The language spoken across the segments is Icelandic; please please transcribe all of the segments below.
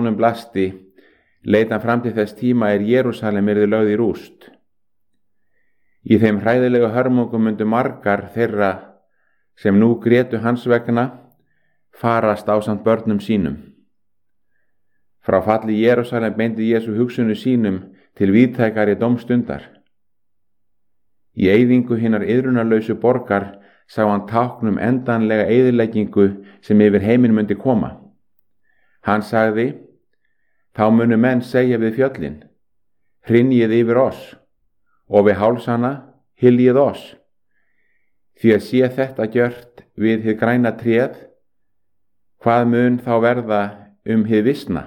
honum blasti, leit hann fram til þess tíma Jerúsalem yrði lögð í rúst. Í þeim hræðilegu hörmungum myndu margar þeirra sem nú grétu hans vegna farast ásamt börnum sínum. Frá falli Jerúsalem beindi Jesú hugsunum sínum til víðtækari dómstundar. Í eyðingu hinnar iðrunarlausu borgar sá hann tákn endanlega eyðileggingu sem yfir heiminn myndi koma. Hann sagði: þá munu menn segja við fjöllin: hrynjið yfir oss, og við hálsana hyljið oss. Því að sé þetta gjört við hið græna tréð, hvað mun þá verða hið visna?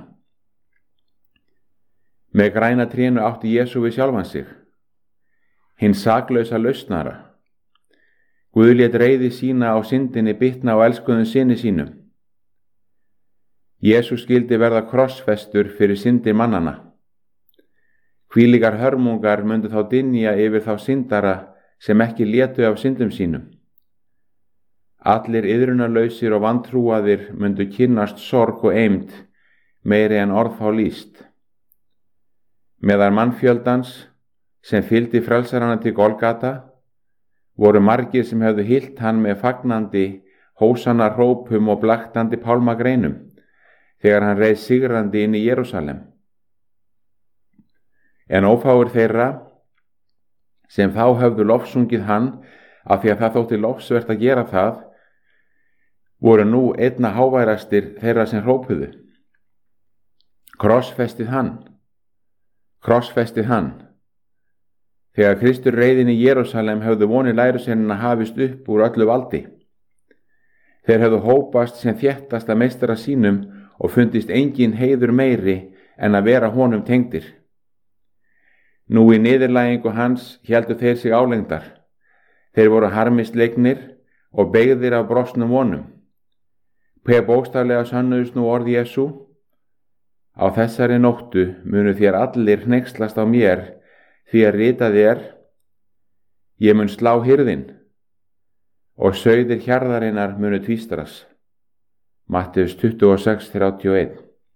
Með græna trénu átti Jesú við sjálfan sig, hinn saklausa lausnara. Guð lét reiði sína á syndinni bitna á elskuðum syni sínum. Jesú skyldi verða krossfestur fyrir syndir mannana. Hvílíkar hörmungar myndu þá dynja yfir þá syndara sem ekki létu af syndum sínum. Allir iðrunarlausir og vantrúaðir myndu kynnast sorg og eymd meiri en orð fá lýst. Meðal mannfjöldans sem fylgdi frelsarana til Golgata voru margir sem hefðu hyllt hann með fagnandi hósanna hrópum og blaktandi pálmagreinum þegar hann reið sigrandi inn í Jerúsalem. En ófáir þeirra sem þá höfðu lofsungið hann af því að það þótti lofsvert að gera það, voru nú einna háværastir þeirra sem hrópuðu: krossfestið hann, krossfestið hann. Þegar Kristur reiðin í Jerúsalem höfðu vonir lærisveinanna hafist upp úr öllu valdi. Þeir höfðu hópast sem þéttasta meistara sínum og fundist engin heiður meiri en að vera honum tengdir. Nú í niðurlægingu hans héldu þeir sig álengdar. Þeir voru harmisleiknir og beygðir af brostnum vonum. Hve bókstaflega sönnuðust nú orð Jesú: á þessari nóttu munu þér allir hneykslast á mér, því að ritað ég mun slá hirðin og sauðir hjarðarinnar munu tvístrast. Matteus 26:31.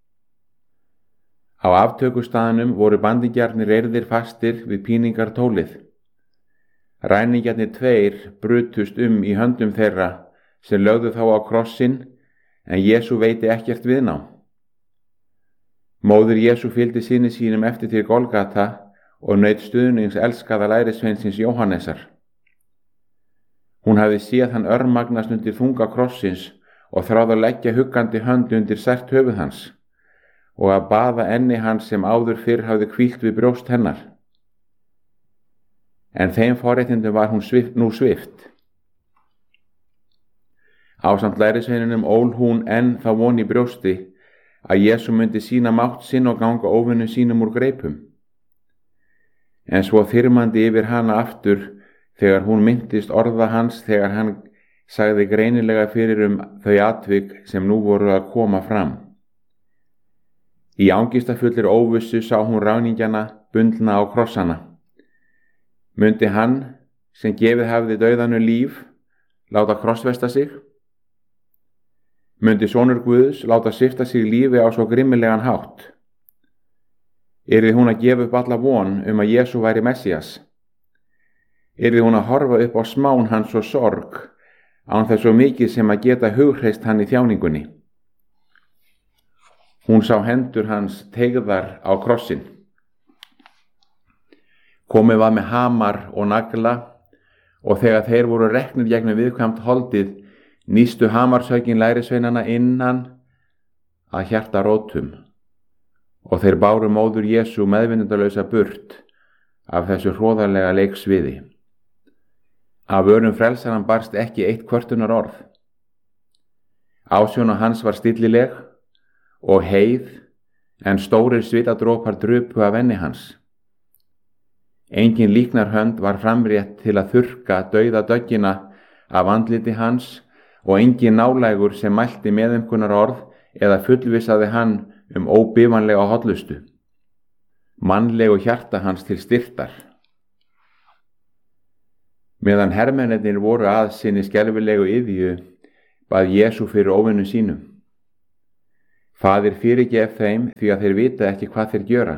Á aftökustaðnum voru bandingjarnir reyrðir fastir við píningartólið. Ræningjarnir tveir brutust í höndum þeirra sem lögðu þá á krossinn, en Jesú veiti ekkert viðnám. Móðir Jesú fylgdi syni sínum eftir til Golgata og naut stuðnings elskaða lærisveinsins Jóhannesar. Hún hafði séð hann örmagnast undir þunga krossins og þráð að leggja huggandi hönd undir sært höfuð hans og að baða enni hans sem áður fyrr hafði hvílt við brjóst hennar. En þeim forréttindum var hún nú svipt. Ásamt lærisveininum ól hún enn þá von í brjósti að Jesú myndi sýna mátt sinn og ganga óvinum sínum úr greipum. En svo þyrmandi yfir hana aftur þegar hún minntist orða hans þegar hann sagði greinilega fyrir þau atvik sem nú voru að koma fram. Í angistafullir óvissu sá hún ráningjana bundna á krossana. Mundi hann, sem gefið hafði dauðanu líf, láta krossfesta sig? Mundi sonur Guðs láta svipta sig lífi á svo grimmilegan hátt? Yrði hún að gefa upp alla von að Jesú væri Messías? Yrði hún að horfa upp á smán hans og sorg, án þess svo mikið sem að geta hughreyst hann í þjáningunni? Hún sá hendur hans teygðar á krossin. Komið var með hamar og nagla, og þegar þeir voru reknir gegnum viðkvæmt holdið, nístu hamarsökin lærisveinana innan að hjartarótum, og þeir báru móður Jesú meðvinnendalausa burt af þessu hroðalega leiksviði. Af vörum frelsaran barst ekki eitt kvörtunar orð. Ásjóna hans var stillileg og heið, en stórir svitadrópar drupu af enni hans. Engin líknarhönd var framrétt til að þurrka dauða döggina af andliti hans, og engin nálægur sem mælti meðumkunar orð eða fullvissaði hann óbifanlega hollustu. Mannlegu hjarta hans til styrktar. Meðan hermennirnir voru að sinni skelfilegu iðju, bað Jesú fyrir óvinum sínum. Faðir, fyrirgef þeim því að þeir vita ekki hvað þeir gjöra.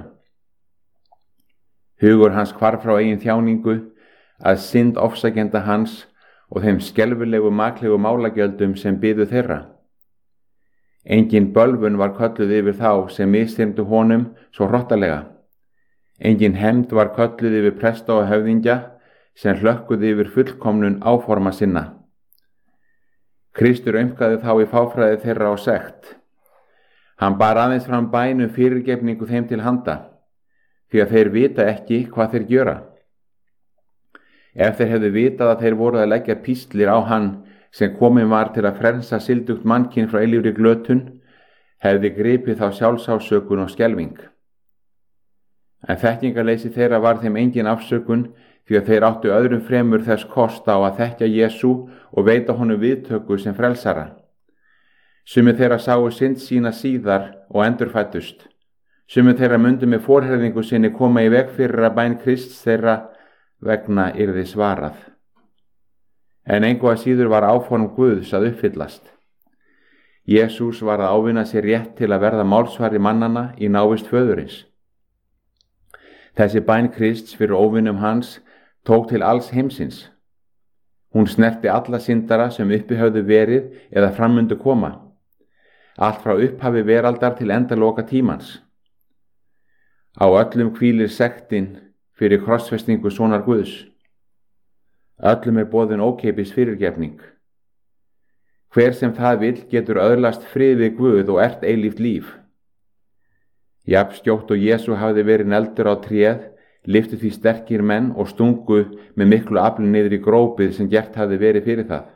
Hugur hans hvarf frá eigin þjáningu að synd ofsækjenda hans og þeim skelfilegu maklegu málagjöldum sem biðu þeirra. Engin bölvun var kölluð yfir þá sem misþyrmdu honum svo hrottalega. Engin hefnd var kölluð yfir presta og höfðingja sem hlökkuðu yfir fullkomnun áforma sinna. Kristur aumkaði þá í fáfræði þeirra og sekt. Hann bar aðeins fram bæn fyrirgefningu þeim til handa, því að þeir vita ekki hvað þeir gjöra. Ef þeir hefðu vitað að þeir voru að leggja píslir á hann sem kominn var til að frelsa sildugt mannkyn frá eilífri glötun, hefði gripið þá sjálfsásökun og skelfing. En þekkingarleysi þeirra var þeim engin afsökun, því að þeir áttu öðrum fremur þess kost á að þekkja Jesú og veita honum viðtöku sem frelsara. Sumir þeirra sáu synd sína síðar og endurfæddust. Sumir þeirra mundu með forherðingu sinni koma í veg fyrir að bæn Krists þeirra vegna yrði svarað. En engu að síður var áform Guðs að uppfyllast. Jesús var að ávinna sér rétt til að verða málsvari mannanna í návist föðurins. Þessi bæn Krists fyrir óvinum hans tók til alls heimsins. Hún snerti alla syndara sem uppi höfðu verið eða frammundu koma. Allt frá upphafi veraldar til endaloka tímans. Á öllum hvílir sektin fyrir krossfestingu sonar Guðs. Öllum boðin ókeypis fyrirgefning. Hver sem það vill getur öðlast frið við Guð og ert eilíft líf. Jafn skjótt og Jesú hafði verið negldur á tréð, lyftu því sterkir menn og stungu með miklu afli niður í grópið sem gert hafði verið fyrir það.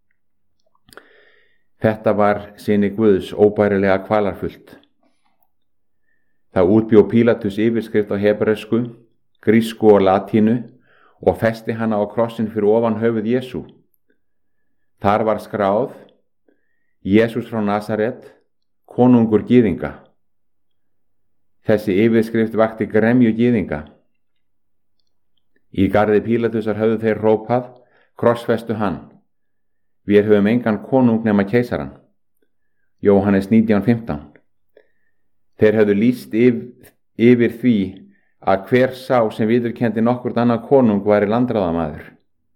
Þetta var syni Guðs óbærilega kvalarfullt. Það útbjó Pílatus yfirskrift á hebresku, grísku og latínu og festi hana á krossin fyrir ofan höfuð Jesú. Þar var skráð: Jesús frá Nasaret, konungur gyðinga. Þessi yfirskrift vakti gremju gyðinga. Í garði Pílatusar höfðu þeir hrópað: krossfestu hann. Við höfum engan konung nema keisaran. Jóhannes 19:15. Þeir höfðu lýst yfir því að hver sá sem viðurkenndi nokkurt annað konung væri landráðamaður.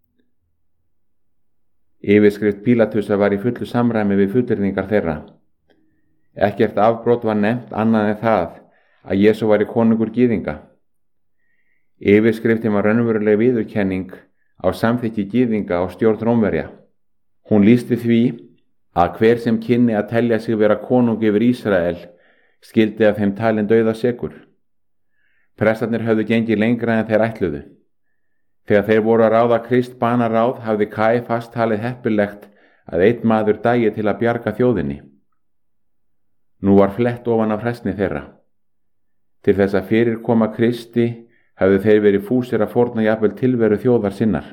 Yfirskrift Pílatusar var í fullu samræmi við fullyrðingar þeirra. Ekkert afbrot var nefnt annað en það að Jesú væri konungur gyðinga. Yfirskriftin var raunveruleg viðurkenning á samþykki gyðinga og stjórn Rómverja. Hún lýsti því að hver sem kynni að telja sig vera konung yfir Ísrael skildi af þeim talin dauðasekur. Prestarnir höfðu gengið lengra en þeir ætluðu. Þegar þeir voru að ráða Krist banaráð hafði Kaífas talið heppilegt að einn maður dæi til að bjarga þjóðinni. Nú var flett ofan af hræsni þeirra. Til þess að fyrir koma Kristi hafðu þeir verið fúsir að fórna jafnvel tilveru þjóðar sinnar.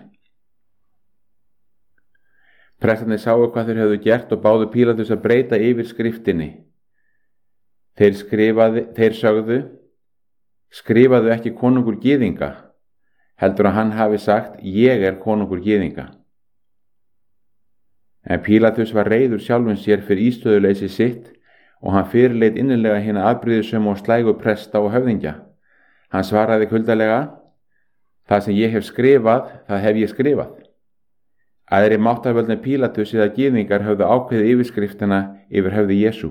Prestarnir sáu hvað þeir höfðu gert og báðu Pílatus að breyta yfirskriftinni. Þeir sögðu: skrifaðu ekki konungur gyðinga, heldur að hann hafi sagt: ég er konungur gyðinga. En Pílatus var reiður sjálfum sér fyrir ístöðuleysi sitt og hann fyrirleit innilega hina afbrýðisömu og slægu presta og höfðingja. Hann svaraði kuldalega: það sem ég hef skrifað, það hef ég skrifað. Aðrir máttarvöldni Pílatus eða gyðingar höfðu ákveðið yfirskriftina yfir höfði Jesú.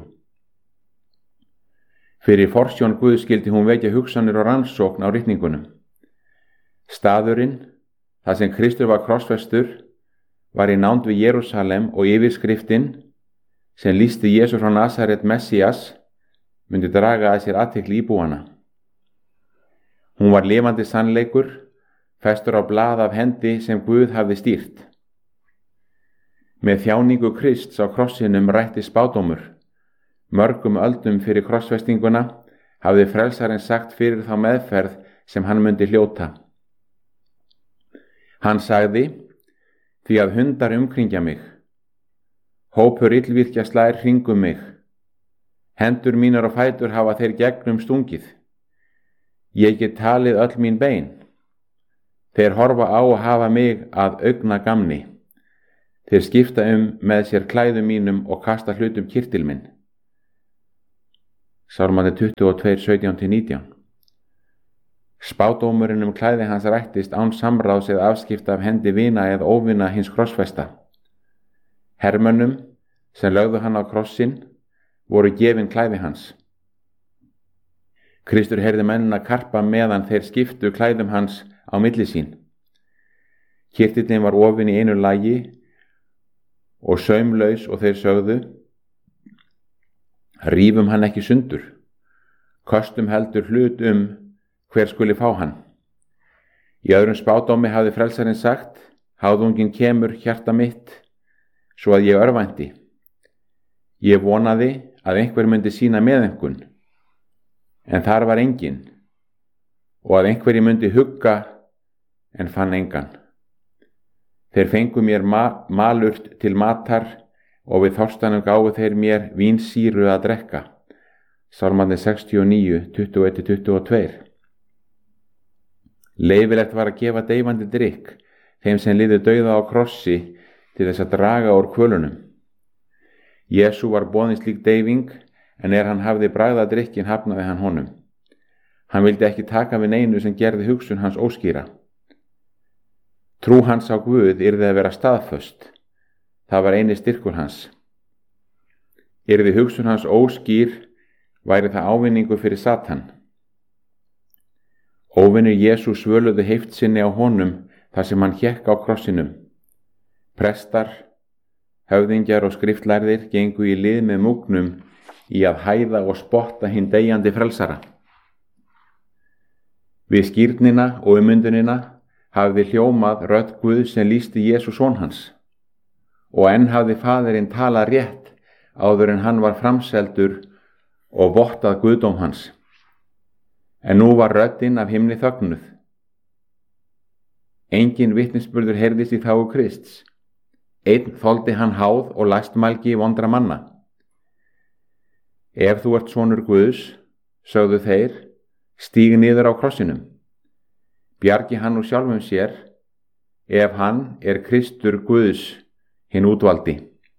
Fyrir forsjón Guðs skyldi hún vekja hugsanir og rannsókn á ritningunum. Staðurinn, þar sem Kristur var krossfestur, var í nánd við Jerúsalem og yfirskriftin, sem lýsti Jesú frá Nasaret Messias, myndi draga að sér athygli íbúana. Hún var lifandi sannleikur, festur á blað af hendi sem Guð hafði stýrt. Með þjáningu Krists á krossinum rætti spádómur. Mörgum öldum fyrir krossfestinguna hafði frelsarinn sagt fyrir þá meðferð sem hann myndi hljóta. Hann sagði: því að hundar umkringja mig. Hópur illvirkja slær hringum mig. Hendur mínar og fætur hafa þeir gegnum stungið. Ég get talið öll mín bein. Þeir horfa á að hafa mig að augna gamni. Þeir skipta með sér klæðum mínum og kasta hlutum kirtil minn. Sálmandi 22, 17-19. Spádómurinn klæði hans rættist án samráðs eða afskipta af hendi vina eða óvina hins krossfesta. Hermönnum sem lögðu hann á krossin voru gefin klæði hans. Kristur heyrði mennina karpa meðan þeir skiptu klæðum hans á milli sín. Kyrtillinn var ofinn í einu lagi og saumlaus og þeir sögðu: rífum hann ekki sundur, kostum heldur hlut hver skuli fá hann. Í öðrum spádómi hafði frelsarinn sagt: háðungin kemur hjarta mitt, svo að ég örvænti. Ég vonaði að einhver myndi sýna meðaumkun, en þar var enginn, og að einhverji myndi hugga, en fann engan. Þeir fengu mér malurt til matar, og við þorstanum gáfu þeir mér vínsýru að drekka. Sálmandi 69, 21-22. Leyfilegt var að gefa deyfandi drykk þeim sem liðu dauða á krossi til þess að draga úr kvölunum. Jesú var boðin slík deyfing, en hann hafði bragðað drykkin hafnaði hann honum. Hann vildi ekki taka við neinu sem gerði hugsun hans óskýra. Trú hans á Guð yrði að vera staðföst. Það var eini styrkur hans. Yrði hugsun hans óskýr, væri það ávinningu fyrir Satan. Óvinir Jesú svöluðu heift sinni á honum þar sem hann hékk á krossinum. Prestar, höfðingjar og skriftlærðir gengu í lið með múgnum í að hæða og spotta hinn deyjandi frelsara. Við skírnina og umyndunina hafði hljómað rödd Guðs sem lýsti Jesú son hans, og enn hafði faðirinn talað rétt áður en hann var framseldur og vottað guðdóm hans. En nú var röddin af himni þögnuð. Engin vitnisburður heyrðist í þágu Krists. Einn þoldi hann háð og læstmælgi vondra manna. Ef þú ert sonur Guðs, sögðu þeir, stíg niður á krossinum. Bjargi hann úr sjálfum sér, ef hann er Kristur Guðs, hinn útvaldi.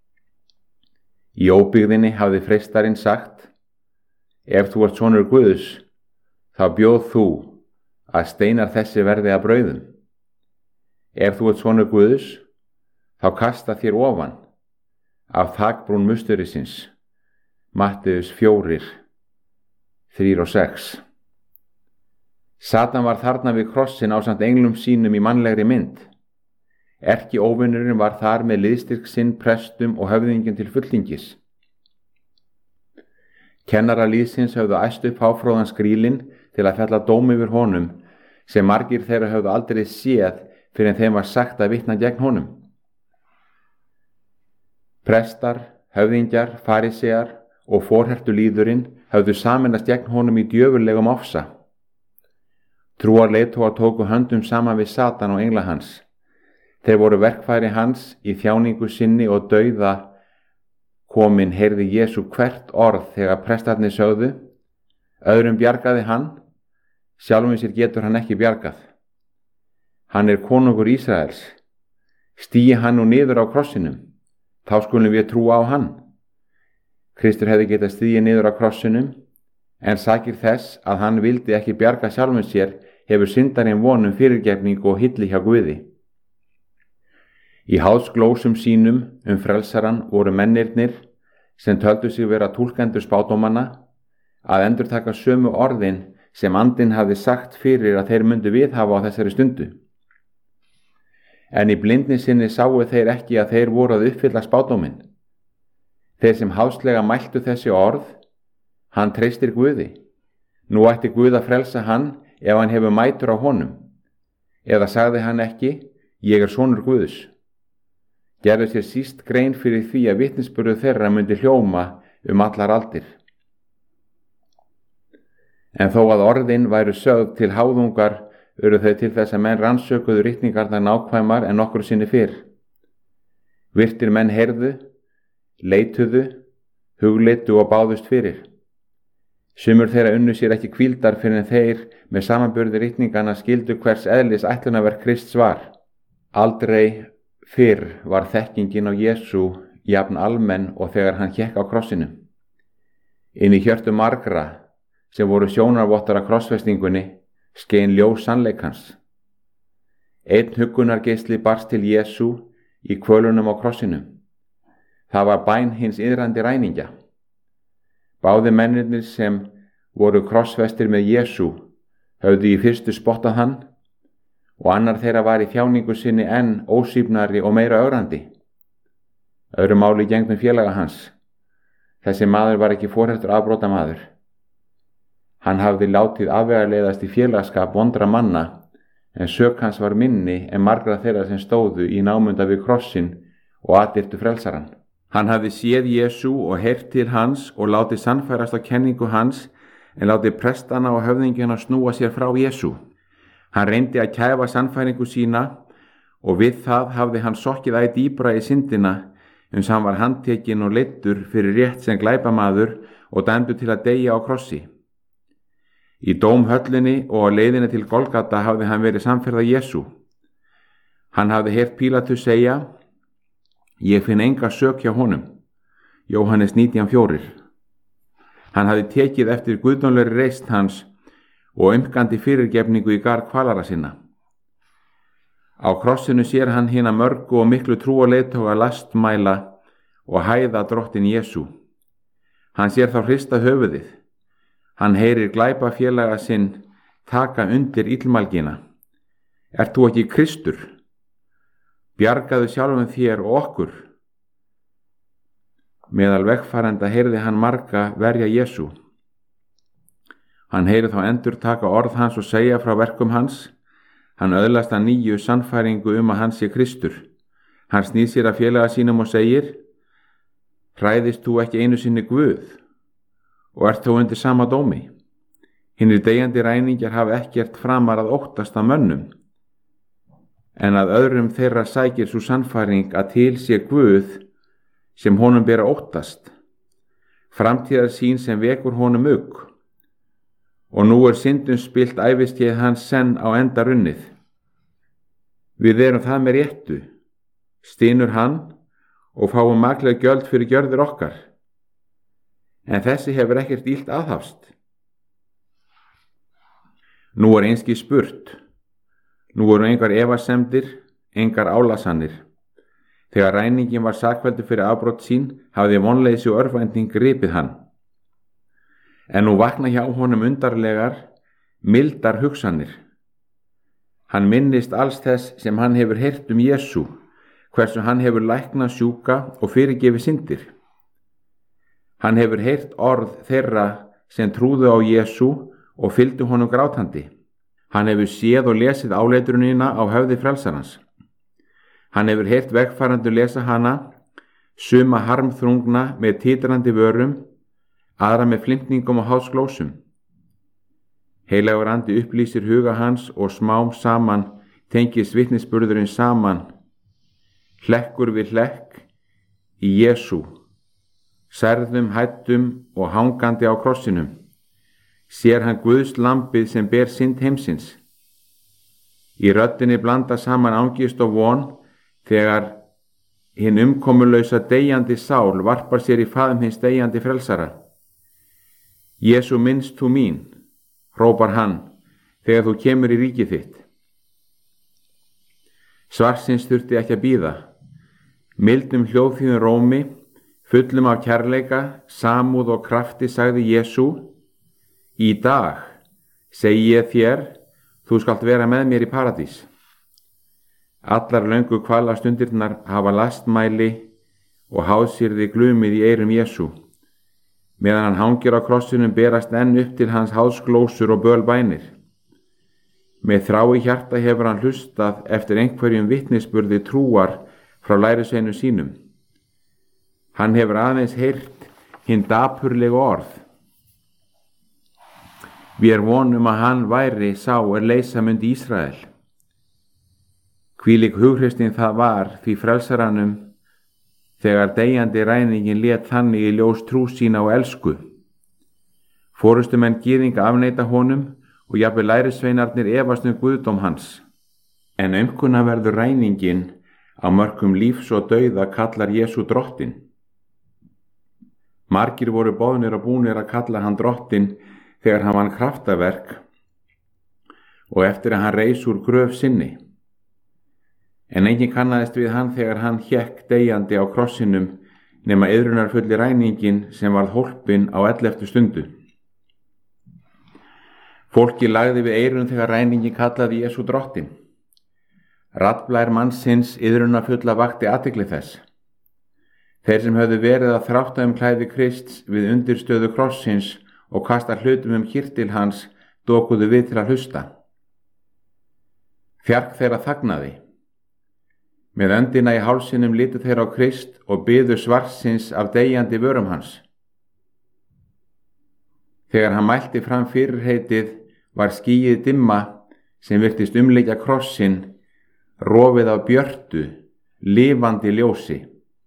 Í óbyggðinni hafði freistarinn sagt: ef þú ert sonur Guðs, þá bjóð þú að steinar þessi verði að brauðum. Ef þú ert sonur Guðs, þá kasta þér ofan af þakbrún musturisins. Matteus 4, 3-6. Satan var þarna við krossin ásamt englum sínum í mannlegri mynd. Erki óvinurinn var þar með liðstyrk sinn, prestum og höfðingin til fulltingis. Kennara liðsins höfðu æst upp háfróðan skrílinn til að fella dóm yfir honum, sem margir þeirra höfðu aldrei séð fyrir en þeim var sagt að vitna gegn honum. Prestar, höfðingjar, farisear og forhertu lýðurinn höfðu sameinast gegn honum í djöfurlegum ofsa. Trúarleiðtogar tóku höndum saman við Satan og engla hans. Þeir voru verkfæri hans í þjáningu sinni og dauða komin heyrði Jesú hvert orð þegar prestarnir sögðu: öðrum bjargaði hann, sjálfum sér getur hann ekki bjargað. Hann er konungur Ísraels. Stigi hann nú niður á krossinum, þá skulum við trúa á hann. Kristur hefði getað stigið niður á krossinum, en sakir þess að hann vildi ekki bjarga sjálfum sér hefur syndarinn vonum fyrirgefningu og hylli hjá Guði. Í háðsglósum sínum frelsaran voru mennirnir sem töldu sig vera túlkendur spádómanna að endurtaka sömu orðin sem andinn hafði sagt fyrir að þeir myndu viðhafa á þessari stundu. En í blindni sinni sáu þeir ekki að þeir voru að uppfylla spádóminn. Þeir sem háðslega mæltu þessi orð: hann treystir Guði. Nú ætti Guð að frelsa hann ef hann hefur mætur á honum. Eða sagði hann ekki: ég er sonur Guðs. Gerðu sér síst grein fyrir því að vitnisburður þeirra myndi hljóma allar aldir. En þó að orðin væru sögð til háðungar urðu þau til þess að menn rannsökuðu ritningarnar nákvæmar en nokkru sinni fyrr. Virtir menn heyrðu, leituðu, hugleitu og báðust fyrir. Sumur þeirra unnu sér ekki hvíldar fyrir en þeir með samanburði ritningarna skildu hvers eðlis ætlunarverk Krists var. Aldrei fyrr var þekkingin á Jesú jafn almenn og þegar hann hékk á krossinum. Inn í hjörtu margra sem voru sjónarvottar af krossfestingunni skein ljós sannleikans. Einn huggunargeisli barst til Jesú í kvölunum á krossinum. Það var bæn hins iðrandi ræningja. Báðir mennirnir sem voru krossfestir með Jesú höfðu í fyrstu spottað hann og annar þeirra var í þjáningu sinni enn ósvífnari og meira ögrandi. Öðru máli gegn félaga hans. Þessi maður var ekki forhertur afbrotamaður. Hann hafði látið afvegaleiðast í félagskap vondra manna, en sök hans var minni en margra þeirra sem stóðu í námunda við krossin og aðyrtu frelsaran. Hann hafði séð Jesú og heyrt til hans og látið sannfærast á kenningu hans, en látið prestana og höfðingjana snúa sér frá Jesú. Hann reyndi að kæfa sannfæringu sína og við það hafði hann sokkið æ dýpra í syndina, uns hann var handtekinn og leiddur fyrir rétt sem glæpamaður og dæmdur til að deyja á krossi. Í dómhöllinni og á leiðinni til Golgata hafði hann verið samferða Jesú. Hann hafði heyrt Pílatus segja: Ég finn enga sök hjá honum. Jóhannes 19:4. Hann hafði tekið eftir guðdómlegri reisn hans og umgandi fyrirgefningu í garð kvalara sinna. Á krossinu sér hann hina mörgu og miklu trúarleiðtoga lastmæla og hæða drottin Jesú. Hann sér þá hrista höfuðið. Hann heyrir glæpafélaga sinn taka undir illmælgina. Ert þú ekki Kristur? Bjargaðu sjálfum þér og okkur. Meðal vegfarenda heyrði hann marga verja Jesú. Hann heyrir þá endurtaka orð hans og segja frá verkum hans. Hann öðlast að nýju sannfæringu að hann sé Kristur. Hann snýr sér að félaga sínum og segir: Hræðist þú ekki einu sinni Guð og ert þó undir sama dómi? Hinir deyjandi ræningjar hafa ekkert framar að óttast af mönnum, en að öðrum þeirra sækir sú sannfæring að til sé Guð sem honum ber að óttast, framtíðar sín sem vekur honum ugg. Og nú syndum spilt æviskeið hans senn á enda runnið. Við erum það með réttu, stynur hann og fáum maklega gjöld fyrir gjörðir okkar. En þessi hefur ekkert illt aðhafst. Nú einskis spurt. Nú eru engar efasemdir, engar álasanir. Þegar ræningin var sakfelldur fyrir afbrot sín, hafði vonleysi og örvænting gripið hann. En nú vakna hjá honum undarlegar, mildar hugsanir. Hann minnist alls þess sem hann hefur heyrt Jesú, hversu hann hefur læknað sjúka og fyrirgefið syndir. Hann hefur heyrt orð þeirra sem trúðu á Jesú og fylgdu honum grátandi. Hann hefur séð og lesið áleitrunina á höfði frelsarans. Hann hefur heyrt vegfarendur lesa hana, suma harmþrungna með titrandi vörum, aðra með flimtingum og háðsglósum. Heilagur andi upplýsir huga hans og smám saman tengist vitnisburðurinn saman, hlekkur við hlekk í Jesú, særðum, hættum og hangandi á krossinum. Sér hann Guðs lambið sem ber synd heimsins. Í röddinni blanda saman angist og von þegar hinn umkomulausa deyjandi sál varpar sér í faðm hins deyjandi frelsara. Jesú, minnst þú mín, hrópar hann, þegar þú kemur í ríkið þitt. Svarsins þurfti ekki að bíða. Mildum hljóðþýðum rómi, fullum af kærleika, samúð og krafti sagði Jesú: Í dag segi ég þér, þú skalt vera með mér í paradís. Allar löngu kvalastundirnar hafa lastmæli og háðsýrði glumið í eyrum Jesú. Meðan hann hangir á krossinum berast enn upp til hans háðsglósur og bölbænir. Með þrá í hjarta hefur hann hlustað eftir einhverjum vitnisburði trúar frá lærisveinum sínum. Hann hefur aðeins heyrt hinn dapurlegu orð. Við vonum að hann væri sá leysa myndi Ísrael. Hvílík hughreysti það var því frelsaranum þegar deyjandi ræningin lét þannig í ljós trú sína og elsku. Forystumenn gyðinga afneita honum og jafnvel lærisveinarnir efast guðdóm hans. En aumkunarverður ræningin á mörkum lífs og dauða kallar Jesú drottinn. Margir voru boðnir og búnir að kalla hann drottinn þegar hann vann kraftaverk og eftir að hann reis úr gröf sinni. En enginn kannaðist við hann þegar hann hékk deyjandi á krossinum nema iðrunarfulli ræningin sem varð hólpinn á 11. stundu. Fólki lagði við eyrun þegar ræningin kallaði Jesú drottinn. Raddblær mannsins iðrunarfulla vakti athygli þess. Þeir sem höfðu verið að þrátta klæði Krists við undirstöðu krossins og kasta hlutum kyrtil hans dokuðu við til að hlusta. Fjark þeirra þagnaði. Með öndina í hálsinum litu þeir á Krist og biðu svarsins af deyjandi vörum hans. Þegar hann mælti fram fyrirheitið var skýið dimma sem virtist umleikja krossin rofið af björtu, lifandi ljósi.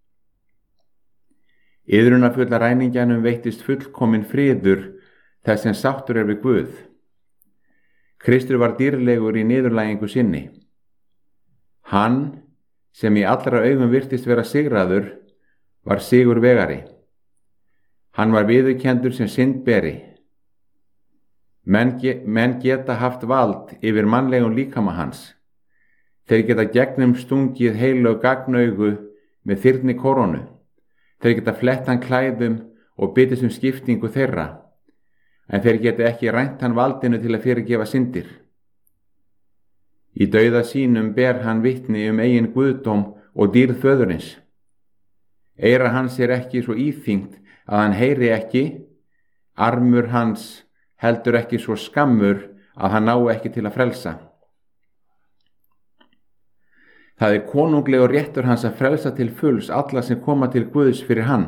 Iðrunarfulla ræningjanum veittist fullkominn friður þess sem sáttur við Guð. Kristur var dýrlegur í niðurlægingu sinni. Hann, sem í allra augum virtist vera sigraður, var sigurvegari. Hann var viðurkenndur sem syndberi. Menn geta haft vald yfir mannlegum líkama hans. Þeir geta gegnum stungið heilög gagnaugu með þyrni koronu. Þeir geta flett hann klæðum og bitist skiptingu þeirra, en þeir geta ekki rænt hann valdinu til að fyrirgefa syndir. Í dauða sínum ber hann vitni eigin guðdóm og dýrð föðurins. Eyra hans ekki svo íþyngt að hann heyri ekki, armur hans heldur ekki svo skammur að hann ná ekki til að frelsa. Það konunglegur réttur hans að frelsa til fulls alla sem koma til Guðs fyrir hann.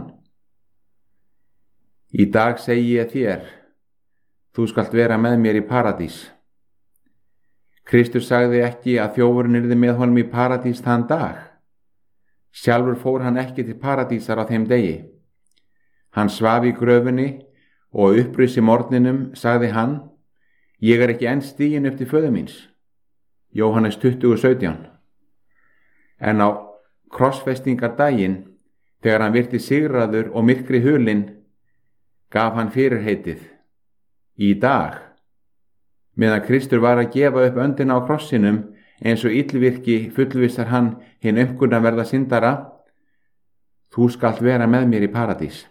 Í dag segi ég þér, þú skalt vera með mér í paradís. Kristur sagði ekki að þjófurinn yrði með honum í paradís þann dag. Sjálfur fór hann ekki til paradísar á þeim degi. Hann svaf í gröfinni og upprisi morgninum sagði hann, ég ekki enn stiginn upp til föður míns. Jóhannes 20:17. En á krossfestingardaginn, þegar hann virti sigraður og myrkri hulinn, gaf hann fyrirheitið, í dag, meðan Kristur var að gefa upp öndina á krossinum eins og illvirki fullvissar hann hinn umkunnaverða syndara, þú skalt vera með mér í paradís.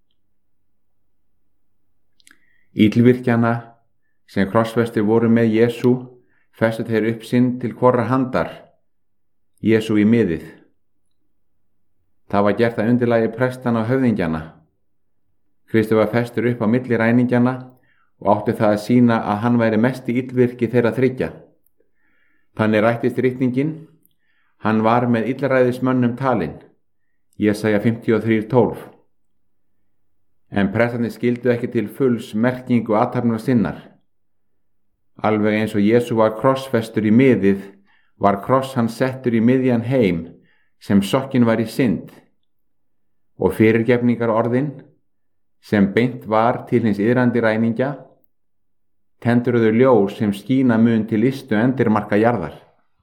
Illvirkjana sem krossfestir voru með Jesú festu þeir upp sinn til hvorra handar, Jesú í miðið. Það var gert að undirlagi prestana og höfðingjana. Kristur var festur upp á milli ræningjana og átti það að sýna að hann væri mesti illvirki þeirra þriggja. Þannig rættist ritningin, hann var með illræðismönnum talinn, Jesaja 53:12. En prestarnir skildu ekki til fulls merkingu athafnar sinnar. Alveg eins og Jesú var krossfestur í miðið, var kross hann settur í miðjan heim sem sokkin var í synd, og fyrirgefningar orðin sem beint var til hins iðrandi ræningja tendruðu ljós sem skína mun til ystu endirmarka jarðar.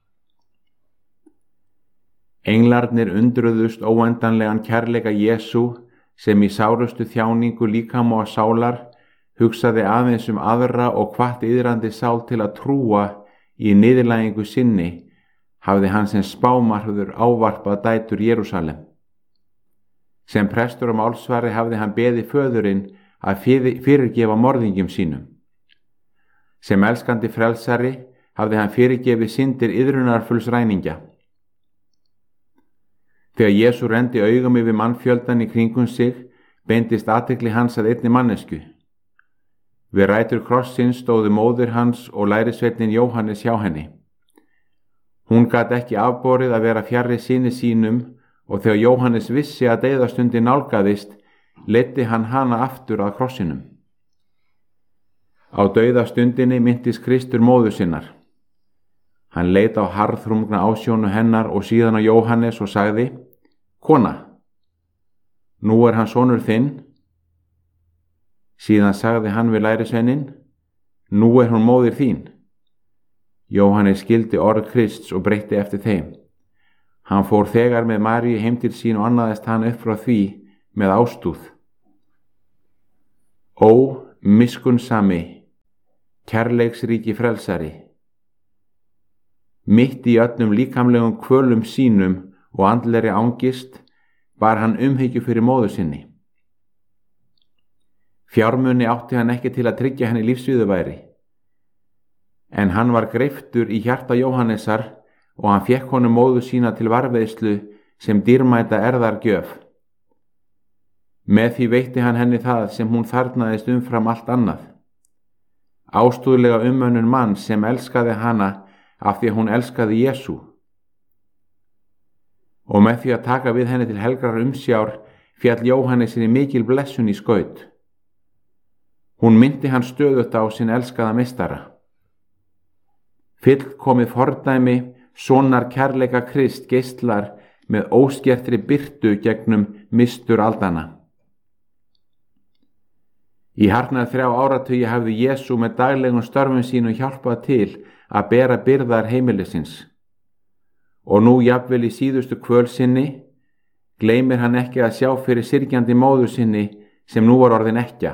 Englarnir undruðust óendanlegan kærleika Jesú sem í sárustu þjáningu líkama og sálar hugsaði aðeins aðra og hvatti iðrandi sál til að trúa í niðurlægingu sinni hafði hann sem spámarður ávarpað dætur Jerúsalem. Sem prestur og málsvari hafði hann beðið föðurinn að fyrirgefa morðingjum sínum. Sem elskandi frelsari hafði hann fyrirgefið syndir iðrunarfulls ræningja. Þegar Jesú renndi augum yfir mannfjöldan í kringum sig, beindist athygli hans að einni mannesku. Við rætur krossins stóðu móðir hans og lærisveinninn Jóhannes hjá henni. Hún gat ekki afborið að vera fjarri syni sínum og þegar Jóhannes vissi að deyðastundin nálgaðist, leiddi hann hana aftur að krossinum. Á dauðastundinni minntist Kristur móður sinnar. Hann leit á harðrungna ásjónu hennar og síðan á Jóhannes og sagði, kona, nú hann sonur þinn. Síðan sagði hann við lærisveininn, nú hún móðir þín. Jóhannes skildi orð Krists og breytti eftir þeim. Hann fór þegar með Maríu heim til sín og annaðist hann upp frá því með ástúð. Ó, miskunnsami, kærleiksríki frelsari, mitt í öllum líkamlegum kvölum sínum og andlegri angist bar hann umhyggju fyrir móður sinni. Fjármuni átti hann ekki til að tryggja henni lífsviðurværi, en hann var greiftur í hjarta Jóhannesar og hann fékk honum móður sína til varðveislu sem dýrmæta erðargjöf. Með því veitti hann henni það sem hún þarfnaðist umfram allt annað, ástúðlega umönnun mann sem elskaði hana af því að hún elskaði Jesú. Og með því að taka við henni til helgrar umsjár féll Jóhannesinni mikil blessun í skaut. Hún myndi hann stöðugt á sinn elskaða meistara. Fullkomið fordæmi sonar kærleika Krist geislar með óskertri birtu gegnum mistur aldanna. Í hartnær 3 áratugi hafði Jesú með daglegum störfum sínu hjálpað til að bera byrðar heimilisins. Og nú jafnvel í síðustu kvöl sinni gleymir hann ekki að sjá fyrir syrgjandi móður sinni sem nú var orðin ekkja.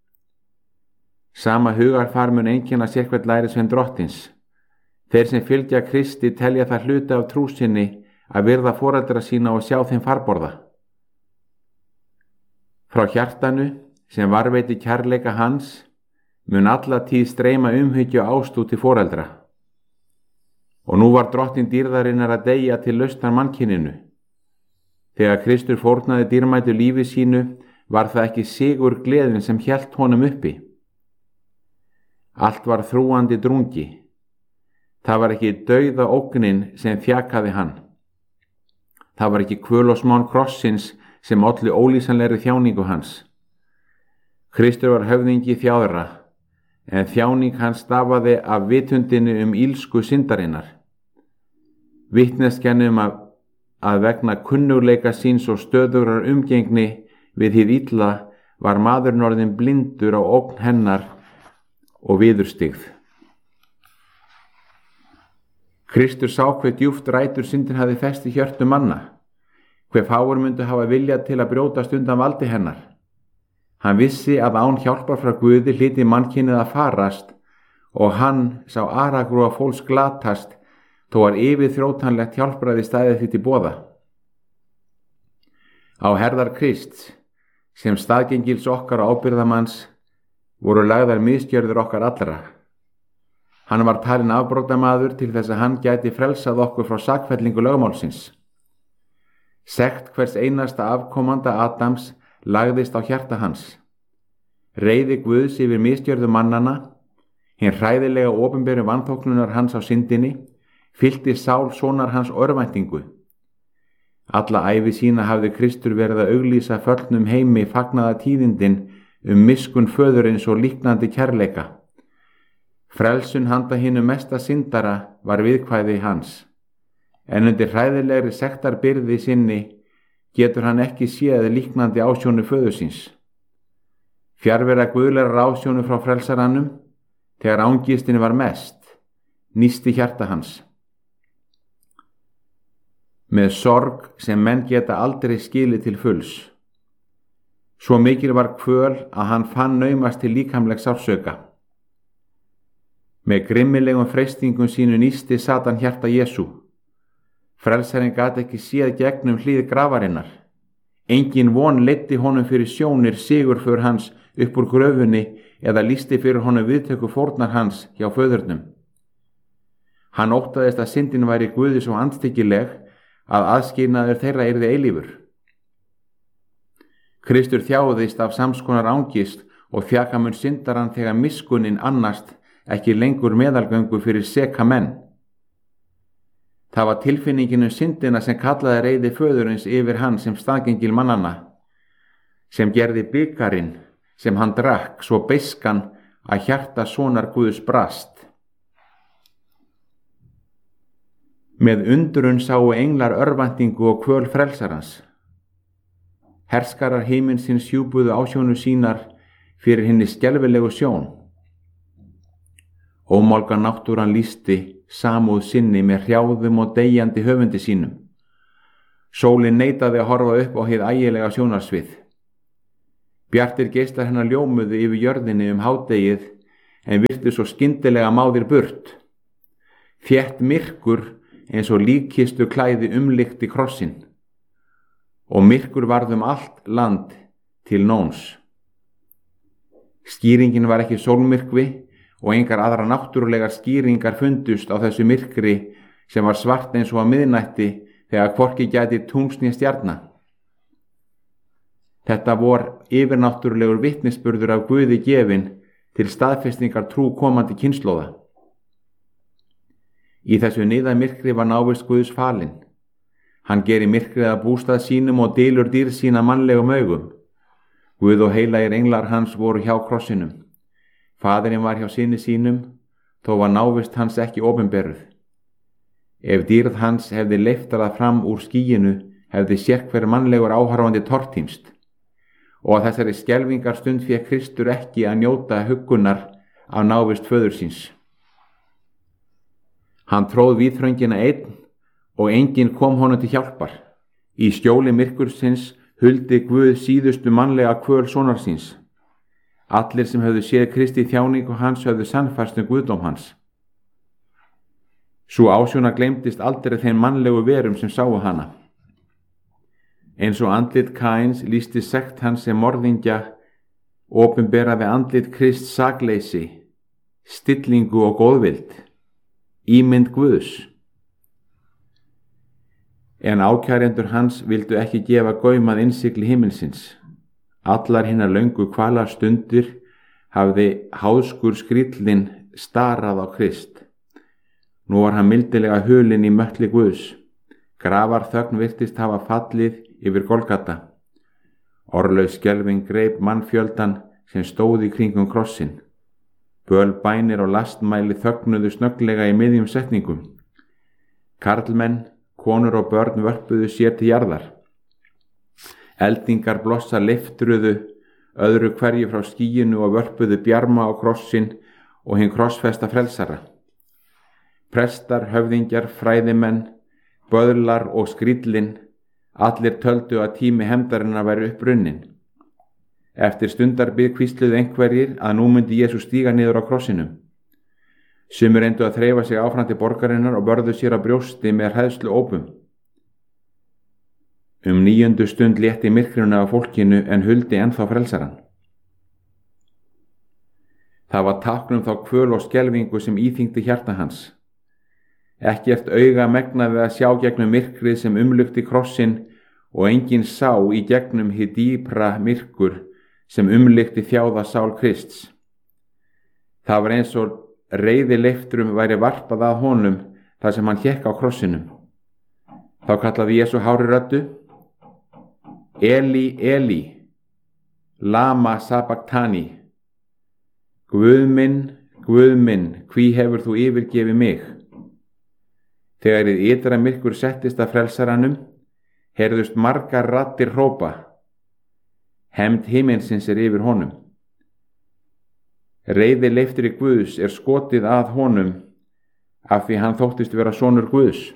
Sama hugarfar mun einkenna sérhvern lærisvein Drottins. Þeir sem fylgja Kristi telja það hluta af trú sinni að virða foreldra sína og sjá þeim farborða. Frá hjartanu sem varveiti kærleika hans mun alla tíð streyma umhyggju og ástúð til foreldra. Og nú var Drottinn dýrðarinnar að deyja til lausnar mannkyninu. Þegar Kristur fórnaði dýrmætu lífi sínu var það ekki sigur gleðin sem hélt honum uppi. Allt var þrúandi drungi. Það var ekki dauða ógnin sem þjakaði hann. Það var ekki kvöl og smán krossins sem olli ólýsanlegri þjáningu hans. Kristur var höfðingi þjáðra, en þjáning hans stafaði af vitundinu ílsku syndarinnar. Vitneskjan að vegna kunnugleika síns og stöðugrar umgengni við hið illa var maðurinn orðinn blindur á ógn hennar og viðurstigð. Kristur sá hve djúpt rætur syndin hafði fest í hjörtum manna, hve fáir myndu hafa vilja til að brjótast undan valdi hennar. Hann vissi að án hjálpar frá Guði hlyti mannkynið að farast og hann sá aragrúa fólks glatast þó að yfirþrótanlegt hjálpræði stæði því til boða. Á herðar Krists, sem staðgengils okkar og ábyrgðamanns, voru lagðar misgjörðir okkar allra. Hann var talinn afbrotamaður til þess að hann gæti frelsað okkur frá sakfellingu lögmálsins. Sekt hvers einasta afkomanda Adams lagðist á hjarta hans. Reiði Guðs yfir misgjörðu mannana, hinn hræðilega opinberu vanþóknunar hans á syndinni, fyllti sál sonar hans örvæntingu. Alla ævi sína hafði Kristur verið að auglýsa föllnum heimi fagnaða tíðindin miskunn föðurins og líknandi kærleika. Frelsun handa hinum mesta syndara var viðkvæði hans, en undir hræðilegri sektarbyrði sinni getur hann ekki séð líknandi ásjónu föðursins. Fjarvera guðlegar ásjónu frá frelsarannum, þegar ángistinni var mest, nísti hjarta hans. Með sorg sem menn geta aldrei skilið til fulls. Svo mikil var kvöl að hann fann naumast til líkamlegs sársauka. Með grimmilegum freistingum sínu nísti Satan hjarta Jesú. Frelsarinn gat ekki séð gegnum hlið grafarinnar. Engin von leiddi honum fyrir sjónir sigurför hans upp úr gröfunni eða lýsti fyrir honum viðtöku fórnar hans hjá föðurnum. Hann óttaðist að syndin væri Guði svo andstyggileg að aðskilnaður þeirra yrði eilífur. Kristur þjáðist af samskonar ángist og þjakamun syndarann þegar miskunnin annast ekki lengur meðalgöngu fyrir seka menn. Það var tilfinningin syndina sem kallaði reiði föðurins yfir hann sem staðgengil mannanna, sem gerði bikarinn sem hann drakk svo beiskan að hjarta sonar Guðs brast. Með undrun sáu englar örvæntingu og kvöl frelsarans. Herskarar himinsins hjúpuðu ásjónu sínar fyrir hinni skelfilegu sjón. Ómálga náttúran lýsti samúð sinni með hrjáðum og deyjandi höfundi sínum. Sólin neitaði að horfa upp á hið ægilega sjónarsvið. Bjartir geislar hennar ljómuðu yfir jörðinni hádegið en virtu svo skyndilega máðir burt. Þétt myrkur eins og líkkistu klæði umlykti krossinn og myrkur varð allt land til nóns. Skýringin var ekki sólmyrkvi og engar aðra náttúrulegar skýringar fundust á þessu myrkri sem var svart eins og á miðnætti þegar hvorki gæti tungls né stjarna. Þetta vor yfirnáttúrulegur vitnisburður af Guði gefinn til staðfestingar trú komandi kynslóða. Í þessu niðamyrkri var návist Guðs falinn. Hann gerir myrkrið að bústað sínum og dylur dýrð sína mannlegum augum. Guð og heilagir englar hans voru hjá krossinum. Faðirinn var hjá syni sínum, þó var návist hans ekki opinberuð. Ef dýrð hans hefði leiftarað fram úr skýinu, hefði sérhver mannlegur áhorfandi tortímst. Og að þessari skelfingar stund fékk Kristur ekki að njóta huggunar af návist föður síns. Hann tróð víðþröngina einn og enginn kom honum til hjálpar. Í skjóli myrkursins huldi Guð síðustu mannlega kvöl sonar síns. Allir sem höfðu séð Kristi þjáningu hans höfðu sannfærst guðdóm hans. Sú ásjóna gleymdist aldrei þeim mannlegu verum sem sáu hana. Eins og andlit Kains lýsti sekt hans sem morðingja, opinberaði andlit Krists sakleysi, stillingu og góðvild, ímynd Guðs. En ákærendur hans vildu ekki gefa gaum að innsigli himminsins. Allar hinnar löngu kvalarstundir hafði háðskur skríllinn starað á Krist. Nú var hann mildilega hulinn í möttli Guðs. Grafar þögn virtist hafa fallið yfir Golgata. Orðlaus skelfing greip mannfjöldan sem stóð í kringum krossin. Böl bænir og lastmæli þögnuðu snögglega í miðjum setningum. Karlmenn, konur og börn vörpuðu sér til jarðar. Eldingar blossa leiftruðu öðru hverju frá skýinu og vörpuðu bjarma á krossin og hinn krossfesta frelsara. Prestar, höfðingjar, fræðimenn, böðlar og skríllinn, allir töldu að tími hefndarinnar væri upprunnin. Eftir stundarbið hvísluðu einhverjir að nú myndi Jesús stíga niður á krossinum. Sumir reyndu að þreifa sig áfram til borgarinnar og börðu sér að brjósti með hræðslu ópum. 9. stund létti myrkrinu af fólkinu en huldi ennþá frelsaran. Það var tákn þá kvöl og skelfingu sem íþyngdi hjarta hans. Ekkert auga megnaði að sjá gegnum myrkrið sem umlukti krossin og enginn sá í gegnum hið dýpra myrkur sem umlukti þjáða sál Krists. Það var eins og reiði leiftrum væri varpað að honum þar sem hann hékk á krossinum. Þá kallaði Jesú hárri röddu: Eli, Eli, lama sabachthani. Guð minn, hví hefur þú yfirgefið mig? Þegar hið ytra myrkur settist að frelsaranum, heyrðust margar raddir hrópa: Hefnd himinsins er yfir honum. Reiði leiftri Guðs er skotið að honum af því hann þóttist vera sonur Guðs.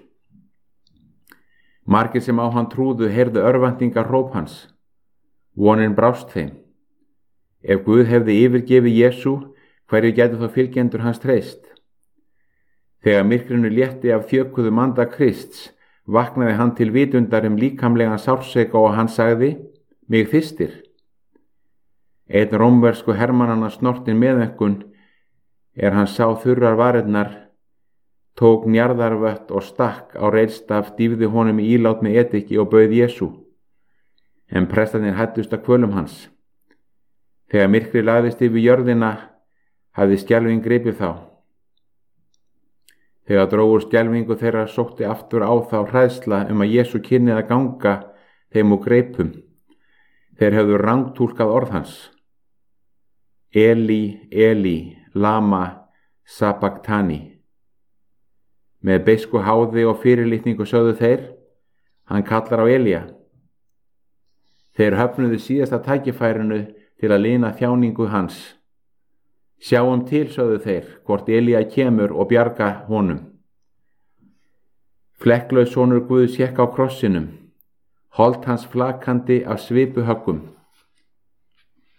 Margir sem á hann trúðu heyrðu örvæntingar hróp hans. Vonin brást þeim. Ef Guð hefði yfirgefið Jesú, hverju gætu þá fylgjendur hans treyst? Þegar myrkrinu létti af þjökuðum anda Krists, vaknaði hann til vitundar líkamlegan sársauka og hann sagði: Mig þyrstir. Einn rómversku hermannanna snortin meðaumkun hann sá þurrar varirnar, tók njarðarvött og stakk á reiðstaf, dýfði honum í ílát með ediki og bauð Jesú. En prestarnir hættust að kvölum hans. Þegar myrkrið lagðist yfir jörðina, hafði skelfing gripið þá. Þegar drógur skelfingu þeirra sótti aftur á þá hræðsla að Jesú kynni að ganga þeim úr greipum. Þeir höfðu rangtúlkað orð hans. Eli, Eli, lama sabachthani. Með beisku háði og fyrirlitningu sögðu þeir: Hann kallar á Elía. Þeir höfnuðu síðasta tækifærinu til að lina þjáningu hans. Sjáum til, sögðu þeir, hvort Elía kemur og bjarga honum. Flekklaus sonur Guðs hékk á krossinum, holt hans flakandi af svipuhöggum.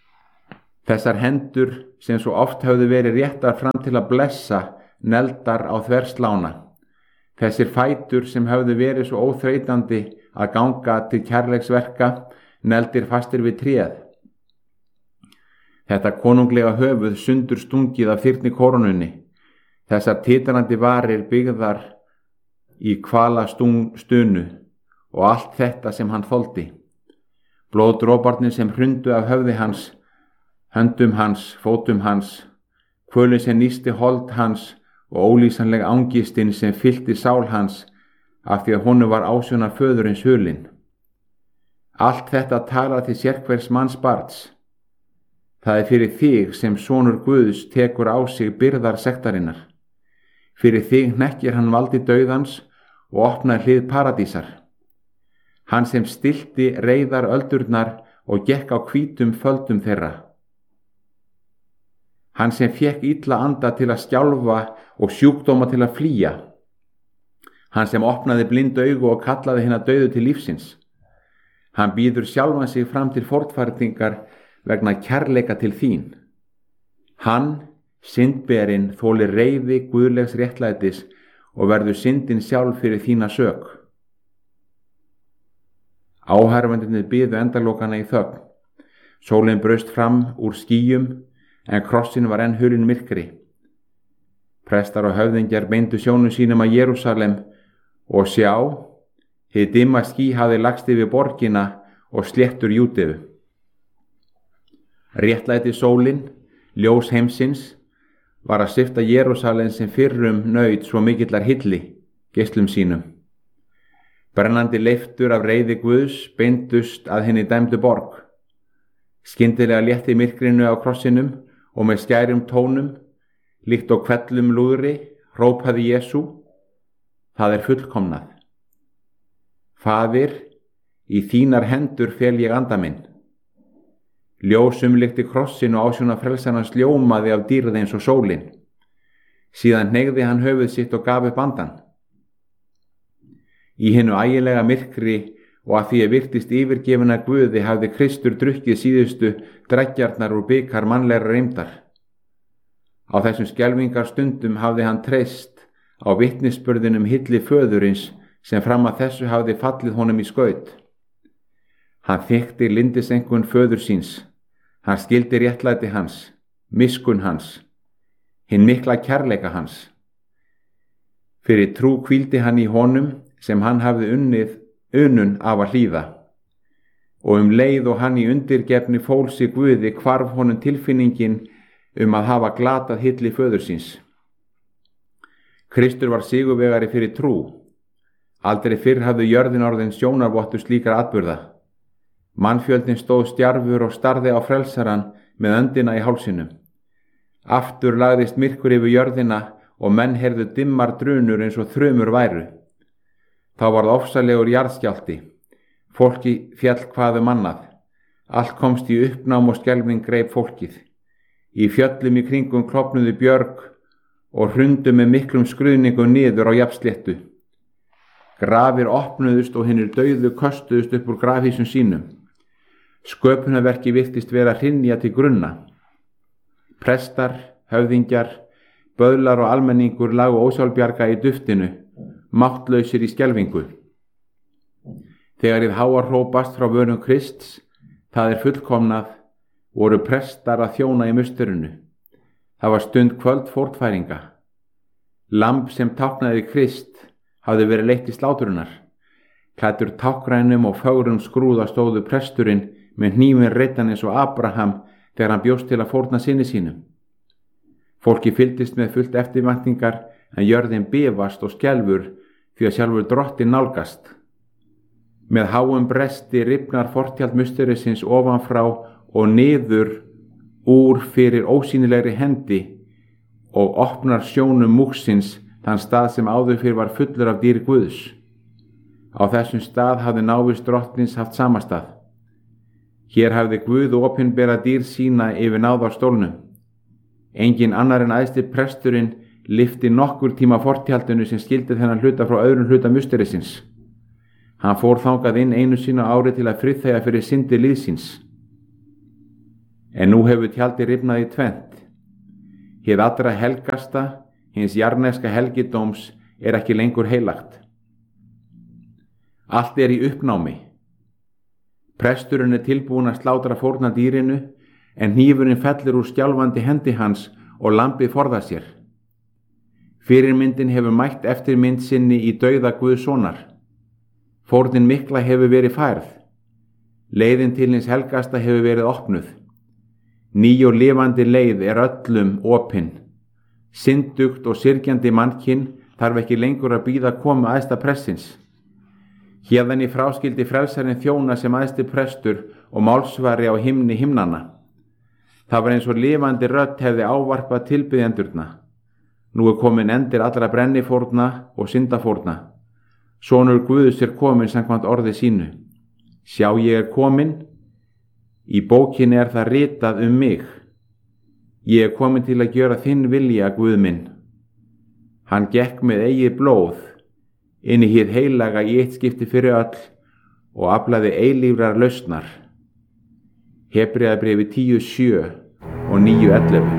Þessar hendur sem svo oft höfðu verið réttar fram til að blessa, neldar á þverslána. Þessir fætur sem höfðu verið svo óþreytandi að ganga til kærleiksverka, neldir fastir við tréð. Þetta konunglega höfuð sundur stungið af þyrni koronunni, þessar titrandi varir byggðar í kvala stunu og allt þetta sem hann þoldi. Blóðdroparnir sem hrundu af höfði hans, höndum hans, fótum hans, kvölin sem nísti hold hans og ólýsanleg ángistin sem fyllti sál hans af því að honum var ásjóna föðurins hulinn. Allt þetta talar til sérhvers manns barns. Það fyrir þig sem sonur Guðs tekur á sig byrðar sektarinnar. Fyrir þig hnekkir hann valdi dauðans og opnar hlið paradísar. Hann sem stilti reiðar öldurnar og gekk á hvítum földum þeirra. Hann sem fékk illa anda til að skjálfa og sjúkdóma til að flýja. Hann sem opnaði blind augu og kallaði hina dauðu til lífsins. Hann býður sjálfan sig fram til fortfærtingar vegna kærleika til þín. Hann, syndberinn, þolir reiði guðlegs réttlætis og verður syndin sjálf fyrir þína sök. Áhærfendurnir biðu endalokana í þögn. Sólin braust fram úr skýjum en krossin var enn hulinn myrkri. Prestar og höfðingjar beindu sjónum sínum að Jerúsalem og sjá, hið dimma ský hafði lagst yfir borgina og sléttur Júdeu. Réttlæti sólin, ljós heimsins, var að svipta Jerúsalem sem fyrrum naut svo mikillar hilli, geislum sínum. Brennandi leiftur af reiði Guðs beindust að henni dæmdu borg. Skyndilega létti myrkrinu á krossinum og með skærum tónum, líkt og hvellum lúðri, hrópaði Jesú: það er fullkomnað. Faðir, í þínar hendur fel ég anda minn. Ljósum líkti krossin og ásjóna frelsarans ljómaði af dýrð eins og sólin. Síðan hneigði hann höfuð sitt og gaf upp andan. Í hinu ægilega myrkri og að því virtist yfirgefina Guði hafði Kristur drukkið síðustu dreggjarnar úr bikar mannlegra reymdar. Á þessum skelfingar stundum hafði hann treyst á vitnisburðinum hilli föðurins sem fram að þessu hafði fallið honum í skaut. Hann þekkti lindisengun föður síns. Hann skildi réttlæti hans, miskunn hans, hinn mikla kærleika hans. Fyrir trú hvíldi hann í honum sem hann hafði unun af að hlýða. Og leið og hann í undirgefni fól sig Guði hvarf honum tilfinningin að hafa glatað hilli föður síns. Kristur var sigurvegari fyrir trú. Aldrei fyrr hafði jörðin orðin sjónarvottur slíkar atburða. Mannfjöldin stóð stjarfur og starði á frelsaran með öndina í hálsinum. Aftur lagðist myrkur yfir jörðina og menn heyrðu dimmar drunur eins og þrumur væru. Þá varð ofsalegur jarðskjálfti. Fólki féll hvað annað. Allt komst í uppnám og skelfing greip fólkið. Í fjöllum í kringum klofnuðu björg og hrundu með miklum skruðningum niður á jafnsléttu. Grafir opnuðust og hinir dauðu köstuðust upp úr grafhýsum sínum. Sköpunarverki virtist vera hrynja til grunna. Prestar, höfðingjar, böðlar og almenningur lagu ósjálfbjarga í duftinu, máttlausir í skelfingu. Þegar hið háa hrópast frá vörum Krists, það er fullkomnað, voru prestar að þjóna í musturinu. Það var stund kvöld fortfæringa. Lamb sem táknaði Krist hafði verið leitt til slátrunar. Klæddur táknrænum og fögrum skrúða stóðu presturinn með hnífinn reiddan eins og Abraham þegar hann bjóst til að fórna syni sínum. Fólki fylgdist með fullt eftirvæntingar en jörðin bifast og skelfur því að sjálfur drottinn nálgast. Með háum bresti rifnar fortjald musterisins ofanfrá og niður úr fyrir ósýnilegri hendi og opnar sjónum múksins þann stað sem áður fyrir var fullur af dýr Guðs. Á þessum stað hafði návist drottins haft samastað. Hér hafði Guð opinbera dýr sína yfir náðarstólnum. Engin annar en æðsti presturinn lyfti nokkur tíma fortjaldinu sem skildi þennan hluta frá öðrum hluta musterisins. Hann fór þangað inn einu sinni á ári til að friðþægja fyrir syndir liðsins. En nú hefur tjaldið rifnað í tvennt. Hið allra helgasta, hins jarneska helgidóms, ekki lengur heilagt. Allt í uppnámi. Presturinn tilbúinn að slátra fórnardýrinu, en hnífurinn fellur úr skjálfandi hendi hans og lambið forðar sér. Fyrirmyndin hefur mætt eftirmynd sinni í dauða Guðssonar. Fórnin mikla hefur verið færð. Leiðin til hins helgasta hefur verið opnuð. Ný og lifandi leið öllum opin. Syndugt og syrgjandi mannkinn þarf ekki lengur að bíða komu æðsta prestsins. Héðan í fráskildi frelsarinn þjóna sem æðsti prestur og málsvari á himni himnanna. Það var eins og lifandi rödd hefði ávarpað tilbiðjendurna. Nú komin endir allra brennifórna og syndafórna. Sonur Guðs komin samkvæmt orði sínu. Sjá, ég komin. Í bókinni það ritað mig. Ég komin til að gjöra þinn vilja, Guð minn. Hann gekk með eigið blóð inn í hið heilaga í eitt skipti fyrir öll og aflaði eilífrar lausnar. Hebreabréfi 10:7 og 9:11.